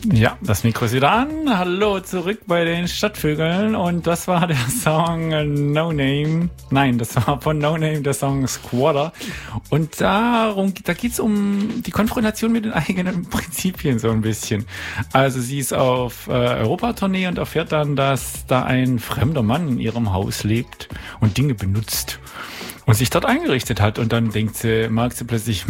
Ja, das Mikro ist wieder an. Hallo zurück bei den Stadtvögeln. Und das war der Song No Name. Nein, das war von No Name der Song Squatter. Und da geht's um die Konfrontation mit den eigenen Prinzipien so ein bisschen. Also sie ist auf Europatournee und erfährt dann, dass da ein fremder Mann in ihrem Haus lebt und Dinge benutzt und sich dort eingerichtet hat. Und dann merkt sie plötzlich,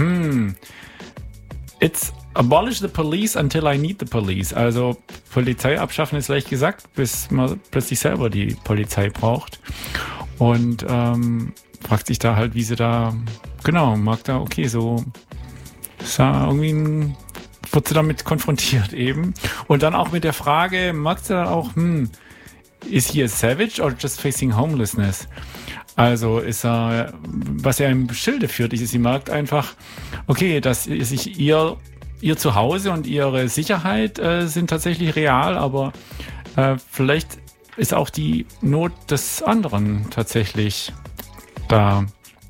it's abolish the police until I need the police. Also Polizei abschaffen ist leicht gesagt, bis man plötzlich selber die Polizei braucht. Und fragt sich da halt, wie sie da, mag da, so ist da irgendwie wird sie damit konfrontiert eben. Und dann auch mit der Frage, merkt sie dann auch, is he a savage or just facing homelessness? Also was er im Schilde führt, sie merkt einfach, dass sich ihr Zuhause und ihre Sicherheit sind tatsächlich real, aber vielleicht ist auch die Not des anderen tatsächlich da.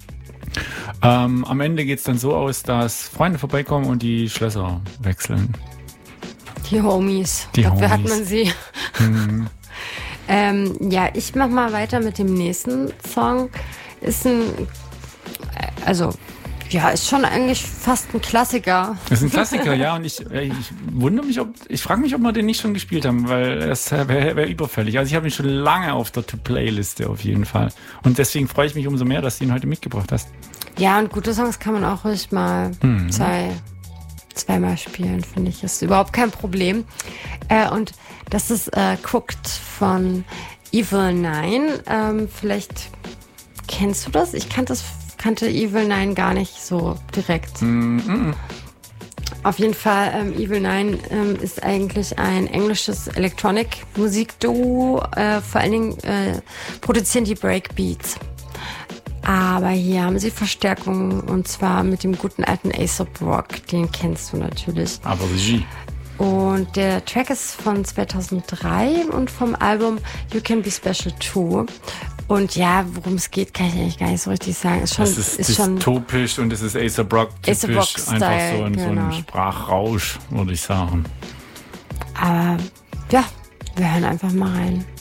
Am Ende geht es dann so aus, dass Freunde vorbeikommen und die Schlösser wechseln. Die Homies. Dafür hat man sie. Mhm. Ich mach mal weiter mit dem nächsten Song. Ist schon eigentlich fast ein Klassiker. Das ist ein Klassiker, ja, und ich wundere mich, ich frage mich, ob wir den nicht schon gespielt haben, weil das wäre überfällig. Also ich habe ihn schon lange auf der To-Play-Liste auf jeden Fall. Und deswegen freue ich mich umso mehr, dass du ihn heute mitgebracht hast. Ja, und gute Songs kann man auch ruhig mal zweimal spielen, finde ich. Das ist überhaupt kein Problem. Und das ist Cooked von Evil Nine. Vielleicht kennst du das? Ich kannte Evil Nine gar nicht so direkt. Auf jeden Fall, Evil Nine ist eigentlich ein englisches Electronic-Musikduo. Vor allen Dingen produzieren die Breakbeats. Aber hier haben sie Verstärkung, und zwar mit dem guten alten A$AP Rock. Den kennst du natürlich. Aber Regie. Und der Track ist von 2003 und vom Album You Can Be Special Too. Und ja, worum es geht, kann ich eigentlich gar nicht so richtig sagen. Es ist dystopisch und es ist A$AP Rock typisch. A$AP Rock Style, einfach so ein Sprachrausch, würde ich sagen. Aber ja, wir hören einfach mal rein.